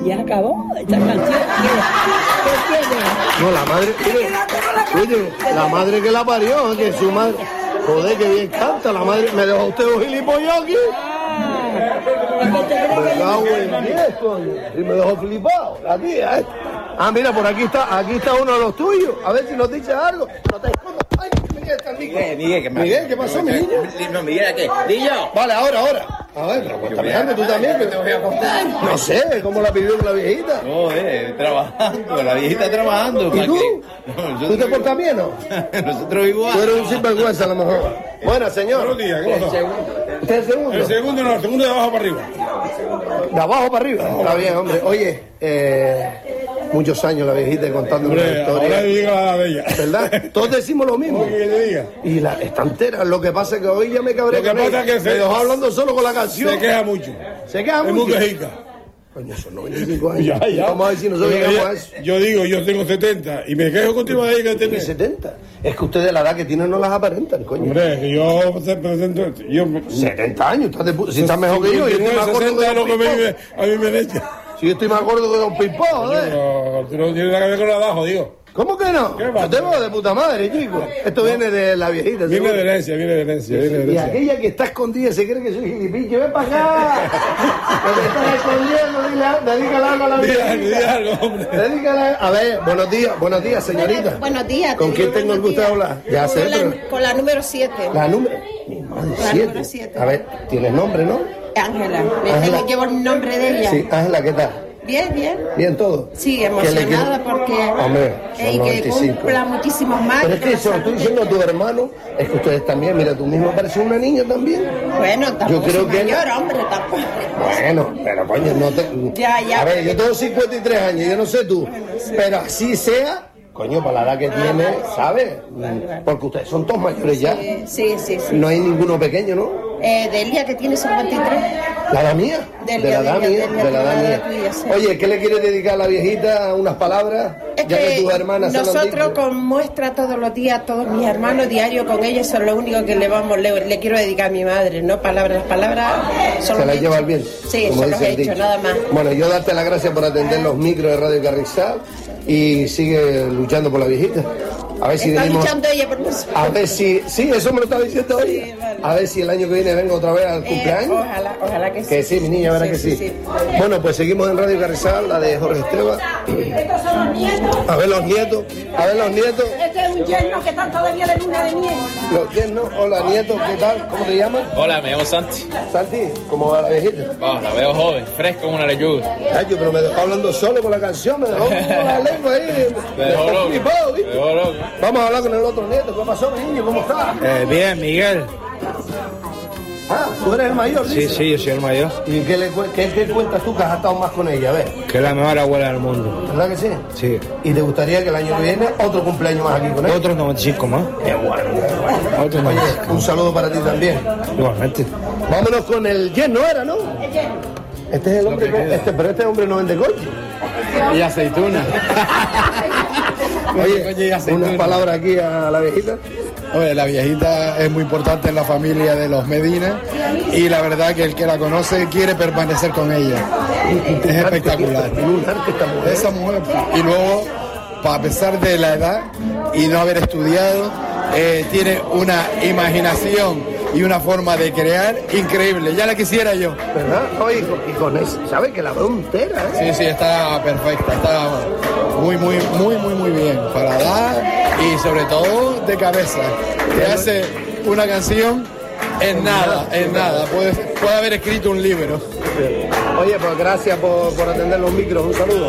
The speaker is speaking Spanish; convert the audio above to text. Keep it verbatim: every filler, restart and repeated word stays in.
ya acabó esta canción. ¿Qué, qué tiene? No, la madre, mire, oye, la madre que la parió, que su madre, joder, que bien canta, la madre, me dejó usted un gilipollas aquí. Me cago en diez, coño, y me dejó flipado, la tía, ¿eh? Ah, mira, por aquí está, aquí está uno de los tuyos, a ver si nos dice algo. No te escondas, ay, Miguel, está Miguel. Miguel, Miguel, ¿qué, Miguel, ¿qué pasó, mi niño? No, Miguel, ¿qué? ¿Dillo? Vale, ahora, ahora. A ver, pero cuéntame antes tú también, que te voy a contar. No sé, ¿cómo la pidió la viejita? No, eh, trabajando, la viejita trabajando. ¿Y tú? No, ¿Tú te portas bien, no? Nosotros igual. Tú eres un sinvergüenza, a lo mejor. Buenas, señor. Buenos días, ¿qué pasó? ¿Usted es el segundo? El segundo no, el segundo de abajo para arriba. De abajo para arriba. Está bien, hombre. Oye, eh, muchos años la viejita contando una Hombre, ahora historia. diga la de ella. ¿Verdad? Todos decimos lo mismo. ¿Cómo que le diga? Y la está entera. Lo que pasa es que hoy ya me cabré Lo que con pasa ella. es que se- Me dejó hablando solo con la canción. Se queja mucho. Se queja Es mucho. muy quejica. Coño, son noventa y cinco años. Ya, ya. Vamos a ver si nosotros Pero llegamos a ella- eso. Yo digo, yo tengo setenta y me quejo contigo de ahí que ¿Qué tenés. setenta? Es que ustedes la edad que tienen no las aparentan, coño. Hombre, que yo se presento. Yo, setenta años, estás de pu- si estás mejor que yo. Yo estoy más gordo que sesenta Don lo que Pimpón. me, a mí me echa. Si yo estoy más gordo que Don Pimpón, joder. Pero tú no tienes nada que ver con lo de abajo, digo. ¿Cómo que no? ¿Qué pasa? Yo te veo de puta madre, chico. Esto viene de la viejita. Viene seguro. de herencia, viene de herencia, viene de Y herencia. aquella que está escondida se cree que soy gilipillo. ¡Ven para acá! Que te estás escondiendo, dile, dedícale algo a la Di algo, di viejita. algo, hombre. Dedícale. A ver, buenos días, buenos días, señorita. Buenos días. ¿Con te quién digo tengo el buenos gusto de días. hablar? Ya sé, Con pero... la, con la número siete. La número... Mi madre, La siete. número siete. A ver, tienes nombre, ¿no? Ángela. Me Ángela. tengo- llevo el nombre de ella. Sí, Ángela, ¿qué tal? Bien, bien. ¿Bien todo? Sí, ¿Qué le emocionada quiero- porque. Hombre, son eh, y noventa que y cinco. cumpla muchísimos más. Pero es que eso, estoy diciendo a tu hermano, es que ustedes también, mira, tú mismo pareces una niña también. Bueno, tampoco Yo creo soy que- mayor, hombre, tampoco. Bueno, pero coño, no te... Ya, ya. A ver, yo tengo cincuenta y tres años, yo no sé tú, pero así sea, coño, para la edad que tiene, ¿sabes? Porque ustedes son todos mayores ya. Eh, Sí, sí, sí. No hay ninguno pequeño, ¿no? Eh, Delia, que tiene cincuenta y tres. ¿La edad mía? Del- De la edad del- mía, del- de la edad de la mía. edad tuya, sí. Oye, ¿qué le quieres dedicar a la viejita? ¿Unas palabras? Es Ya que que tus hermanas se lo han nosotros dicho. con muestra todos los días, todos mis hermanos diario con ellos, son lo único que le vamos, le, le quiero dedicar a mi madre, ¿no? Palabras, las palabras son Se los la hechos. lleva al bien. Sí, como son los dice el hechos, dicho. nada más. Bueno, yo darte las gracias por atender los micros de Radio Carrizal y sigue luchando por la viejita. A ver si Está venimos. luchando ella por nosotros. A ver si. Sí, eso me lo estaba diciendo hoy. Sí, vale. A ver si el año que viene vengo otra vez al Eh, cumpleaños. ojalá, ojalá que sí. Que sí, mi niña, verá que sí. Bueno, pues seguimos en Radio Carrizal, la de Jorge Esteban. Estos son los nietos. A ver los nietos, a ver los nietos. Este es un yerno que están todavía de luna de miel. Los yernos, hola nietos, ¿qué tal? ¿Cómo te llamas? Hola, me llamo Santi. Santi, ¿cómo va la viejita? Vamos, la veo joven, fresco como una lechuga. Ay, yo, pero me dejó hablando solo con la canción, me dejó con la lengua ahí. Me dejó dejó loco. flipado, Me ¿viste? dejó loco. Vamos a hablar con el otro nieto. ¿Qué pasó, mi niño? ¿Cómo está? Eh, bien, Miguel. Ah, tú eres el mayor, Sí, dice. sí, yo soy el mayor. ¿Y qué, le, cu- qué, qué cuentas tú que has estado más con ella? A ver, Que es la mejor abuela del mundo. ¿verdad que sí? Sí. ¿Y te gustaría que el año que viene otro cumpleaños más aquí con ella? Otros noventa y cinco más. Qué bueno, qué bueno. Otros Oye, noventa y cinco. un saludo para ti también. Igualmente. Vámonos con el yerno, ¿era, no? Este es el hombre, que, este, pero este hombre no vende coche. Y aceituna. Oye, unas palabras aquí a la viejita. Oye, la viejita es muy importante en la familia de los Medina y la verdad que el que la conoce quiere permanecer con ella. Es espectacular. Tiene un arte esta mujer. Esa mujer. Y luego, a pesar de la edad y no haber estudiado, eh, tiene una imaginación y una forma de crear increíble. Ya la quisiera yo. ¿Verdad? Oye, y con, y con eso, ¿sabes? Que la veo entera, ¿eh? Sí, sí, está perfecta, está muy, muy, muy, muy, muy bien para dar y sobre todo de cabeza. Te hace una canción en nada, en nada. Puede, puede haber escrito un libro. Oye, pues gracias por, por atender los micros. Un saludo.